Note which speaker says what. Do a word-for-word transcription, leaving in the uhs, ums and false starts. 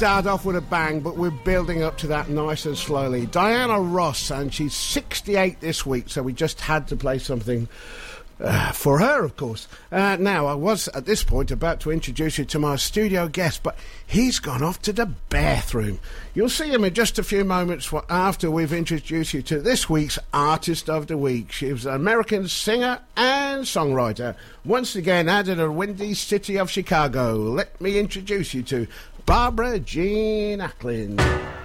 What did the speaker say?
Speaker 1: start off with a bang, but we're building up to that nice and slowly. Diana Ross, and she's sixty-eight this week, so we just had to play something uh, for her, of course. Uh, now, I was, at this point, about to introduce you to my studio guest, but he's gone off to the bathroom. You'll see him in just a few moments after we've introduced you to this week's Artist of the Week. She was an American singer and songwriter, once again out of the windy city of Chicago. Let me introduce you to Barbara Jean Acklin.